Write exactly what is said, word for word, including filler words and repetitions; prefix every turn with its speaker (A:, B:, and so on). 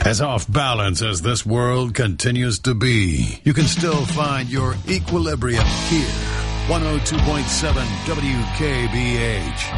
A: As off balance as this world continues to be, you can still find your equilibrium here. one oh two point seven W K B H.